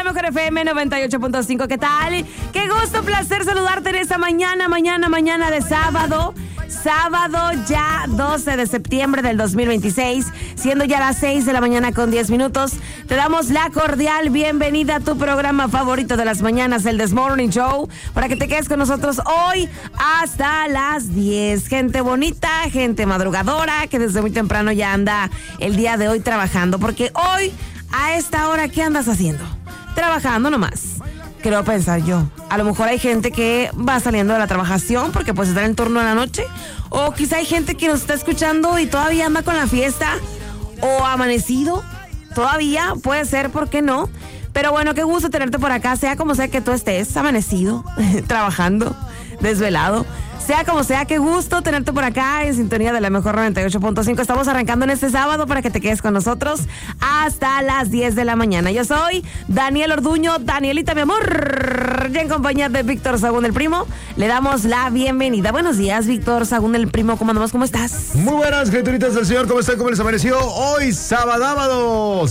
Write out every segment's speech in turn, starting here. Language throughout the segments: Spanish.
Mejor FM 98.5. ¿Qué tal? Qué gusto, placer saludarte en esta mañana de sábado. Sábado ya 12 de septiembre del 2026, siendo ya las 6 de la mañana con 10 minutos. Te damos la cordial bienvenida a tu programa favorito de las mañanas, el This Morning Show, para que te quedes con nosotros hoy hasta las 10. Gente bonita, gente madrugadora, que desde muy temprano ya anda el día de hoy trabajando, porque hoy, a esta hora, ¿qué andas haciendo? Trabajando nomás. Quiero pensar yo. A lo mejor hay gente que va saliendo de la trabajación porque pues está en el turno de la noche. O quizá hay gente que nos está escuchando y todavía anda con la fiesta. O amanecido. Todavía puede ser, ¿por qué no? Pero bueno, qué gusto tenerte por acá. Sea como sea que tú estés amanecido, trabajando, desvelado. Sea como sea, qué gusto tenerte por acá en sintonía de la Mejor 98.5. Estamos arrancando en este sábado para que te quedes con nosotros hasta las 10 de la mañana. Yo soy Daniel Orduño, Danielita, mi amor. Y en compañía de Víctor Sagún, el primo, le damos la bienvenida. Buenos días, Víctor Sagún, el primo. ¿Cómo andamos? ¿Cómo estás? Muy buenas, criaturitas del Señor. ¿Cómo están? ¿Cómo les amaneció? Hoy, sábado.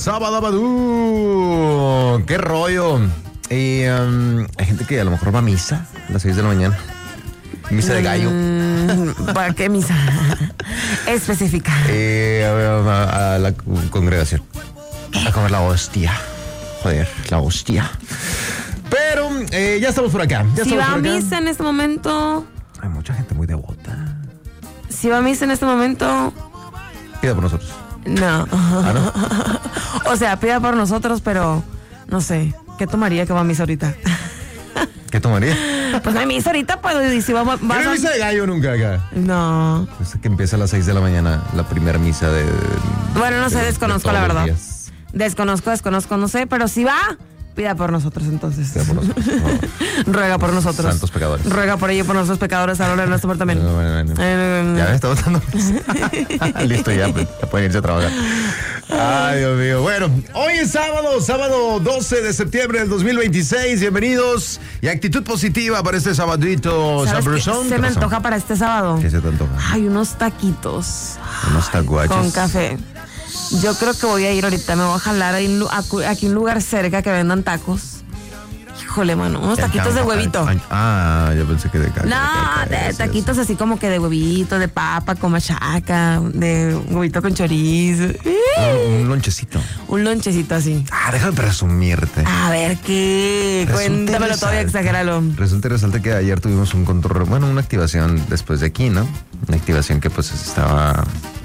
¡Qué rollo! Y hay gente que a lo mejor va a misa a las 6 de la mañana. Misa de gallo. ¿Para qué misa? Específica. A la congregación. A comer la hostia. Joder, la hostia. Pero ya estamos por acá. Si va a misa en este momento. Hay mucha gente muy devota. Si va a misa en este momento. Pida por nosotros. No. ¿Ah, no? O sea, pida por nosotros, pero no sé. ¿Qué tomaría que va a misa ahorita? ¿Qué tomaría? Pues no hay misa ahorita, pues y si va ¿No hay misa de gallo nunca acá? No. Es que empieza a las 6 de la mañana la primera misa de... Bueno, no sé, desconozco la verdad. Días. Desconozco, no sé, pero si va, pida por nosotros entonces. Pida por nosotros. No. Ruega por nosotros. Santos pecadores. Ruega por ello y por nuestros pecadores a la hora de nuestro también. Bueno. Ya me está votando. Listo, ya pueden irse a trabajar. Ay, Dios mío. Bueno, hoy es sábado 12 de septiembre del 2026. Bienvenidos y actitud positiva para este sabadito sabrosón. Se me antoja para este sábado. ¿Qué se te antoja? Ay, unos taquitos. Unos tacuachos. Con café. Yo creo que voy a ir ahorita, me voy a jalar aquí un lugar cerca que vendan tacos. Híjole, mano, unos taquitos de huevito. Yo pensé que de caca. No, de taquitos así como que de huevito, de papa con machaca, de huevito con chorizo. Un lonchecito. Un lonchecito así. Déjame presumirte. A ver, ¿qué? Cuéntamelo todo y exagéralo. Resulta y resalta que ayer tuvimos un control, una activación después de aquí, ¿no? Una activación que pues estaba...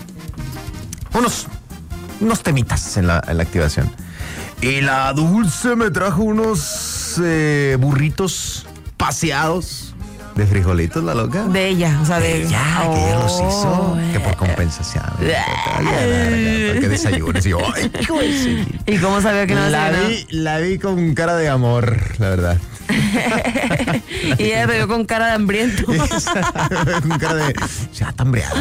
Unos temitas en la activación. Y la Dulce me trajo unos burritos paseados de frijolitos, la loca. De ella, o sea, de ella. Que ella los hizo, que por compensación. Porque desayunes. Y yo, ay, ¿Y cómo sabía que no la vi con cara de amor, la verdad. Y ella me vio con cara de hambriento. Con cara de... Ya está hambriado.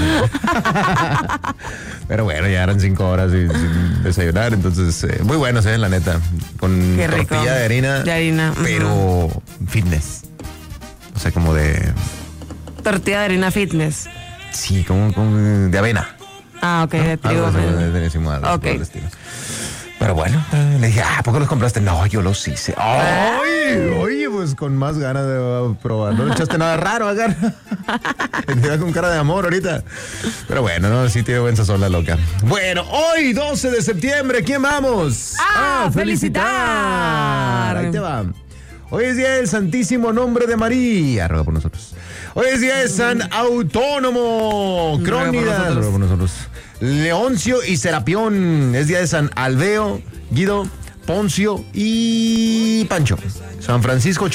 Pero bueno, ya eran 5 horas sin desayunar. Entonces, muy buenos, la neta. Con tortilla de harina. Pero fitness. O sea, como de... Tortilla de harina fitness. Sí, como de avena. Ok, de trigo. Ok. Pero bueno, le dije, ¿por qué los compraste? No, yo los hice. Oye, pues con más ganas de probar. No le echaste nada raro acá. Te con cara de amor ahorita. Pero bueno, no, sí tiene buen sazón la loca. Bueno, hoy 12 de septiembre, ¿quién vamos? ¡A felicitar! Ahí te va. Hoy es día del Santísimo Nombre de María. Ruega por nosotros. Hoy es día de San Autónomo. Crónidas. Ruega por nosotros. Leoncio y Serapión. Es día de San Albeo, Guido, Poncio y Pancho. San Francisco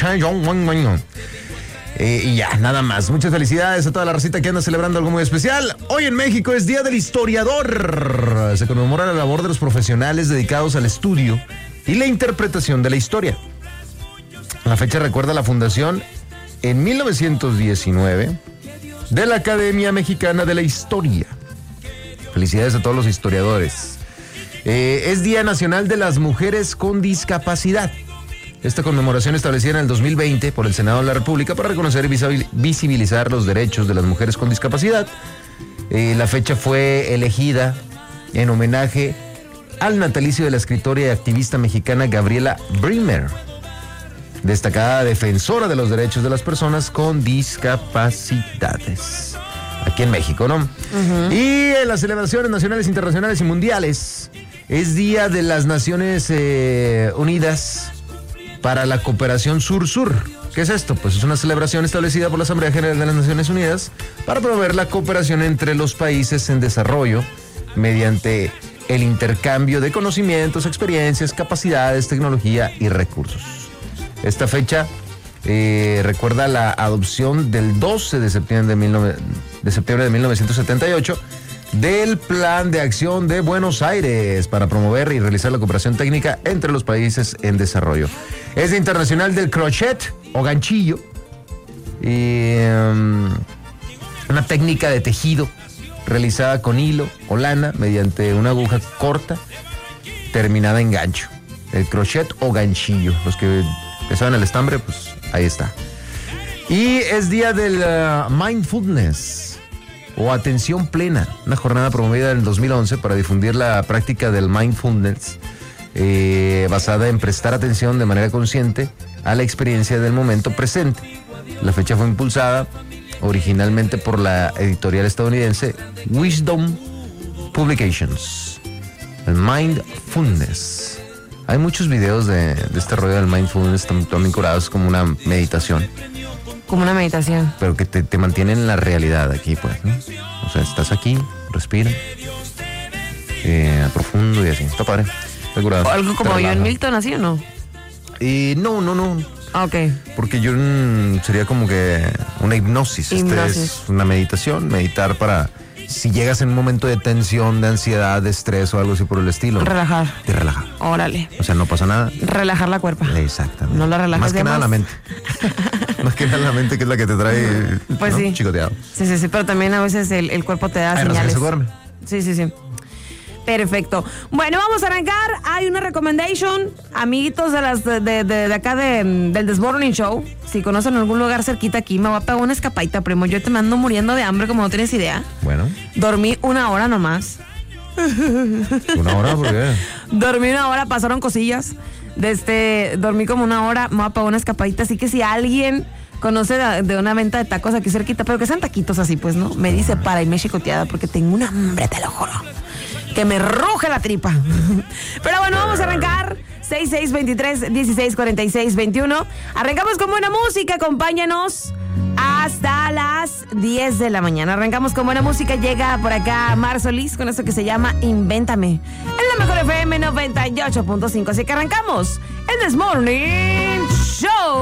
y ya, nada más. Muchas felicidades a toda la racita que anda celebrando algo muy especial. Hoy en México es Día del Historiador. Se conmemora la labor de los profesionales dedicados al estudio y la interpretación de la historia. La fecha recuerda la fundación en 1919 de la Academia Mexicana de la Historia. Felicidades a todos los historiadores. Es Día Nacional de las Mujeres con Discapacidad. Esta conmemoración establecida en el 2020 por el Senado de la República para reconocer y visibilizar los derechos de las mujeres con discapacidad. La fecha fue elegida en homenaje al natalicio de la escritora y activista mexicana Gabriela Bremer, destacada defensora de los derechos de las personas con discapacidades. Aquí en México, ¿no? Y en las celebraciones nacionales, internacionales y mundiales, es Día de las Naciones Unidas para la Cooperación Sur-Sur. ¿Qué es esto? Pues es una celebración establecida por la Asamblea General de las Naciones Unidas para promover la cooperación entre los países en desarrollo mediante el intercambio de conocimientos, experiencias, capacidades, tecnología y recursos. Esta fecha recuerda la adopción del 12 de septiembre de 1978 del Plan de Acción de Buenos Aires para promover y realizar la cooperación técnica entre los países en desarrollo. Es Día Internacional del Crochet o ganchillo, una técnica de tejido realizada con hilo o lana mediante una aguja corta terminada en gancho. El crochet o ganchillo. Los que saben el estambre, pues ahí está. Y es Día del Mindfulness o Atención Plena, una jornada promovida en el 2011 para difundir la práctica del mindfulness, basada en prestar atención de manera consciente a la experiencia del momento presente. La fecha fue impulsada originalmente por la editorial estadounidense Wisdom Publications. El mindfulness. Hay muchos videos de este rollo del mindfulness también curados como una meditación. Como una meditación. Pero que te mantienen en la realidad aquí, pues, ¿no? O sea, estás aquí, respira, profundo y así. Está padre. Está curado. ¿O algo como John Milton, así o no? No. Ok. Porque yo sería como que una hipnosis. Este es una meditación, meditar para si llegas en un momento de tensión, de ansiedad, de estrés o algo así por el estilo. Relajar. Te relaja. Órale. O sea, no pasa nada. Relajar la cuerpa. Exactamente. No la relajas. Más que nada la mente. Más que nada la mente, que es la que te trae, pues, ¿no? Sí. Chicoteado. Sí, pero también a veces el cuerpo te da señales. Se duerme. Sí. Perfecto. Bueno, vamos a arrancar. Hay una recommendation, amiguitos de acá del This Morning Show. Si conocen algún lugar cerquita aquí, me voy a pegar una escapadita, primo. Yo te me ando muriendo de hambre, como no tienes idea. Bueno. Dormí 1 hora nomás. ¿1 hora? ¿Por qué? Dormí 1 hora, pasaron cosillas. Dormí como 1 hora, me voy a pegar una escapadita. Así que si alguien conoce de una venta de tacos aquí cerquita, pero que sean taquitos así, pues, ¿no? Me dice para irme chicoteada porque tengo una hambre, te lo juro. Que me ruge la tripa. Pero bueno, vamos a arrancar. 6623-1646-21. Arrancamos con buena música. Acompáñanos hasta las 10 de la mañana. Arrancamos con buena música. Llega por acá Mar Solís con esto que se llama Invéntame. En la mejor FM 98.5. Así que arrancamos el This Morning Show.